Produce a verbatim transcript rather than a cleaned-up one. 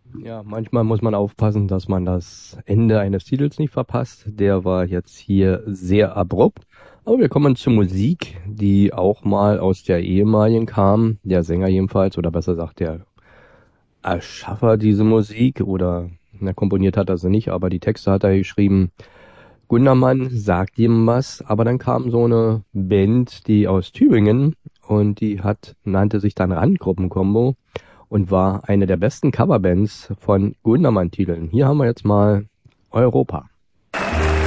Ja, manchmal muss man aufpassen, dass man das Ende eines Titels nicht verpasst. Der war jetzt hier sehr abrupt. Aber wir kommen zur Musik, die auch mal aus der ehemaligen kam. Der Sänger jedenfalls, oder besser gesagt der Erschaffer diese Musik. Oder, na, komponiert hat er sie nicht, aber die Texte hat er geschrieben. Gundermann sagt ihm was, aber dann kam so eine Band, die aus Tübingen und die hat, nannte sich dann Randgruppenkombo und war eine der besten Coverbands von Gundermann-Titeln. Hier haben wir jetzt mal Europa.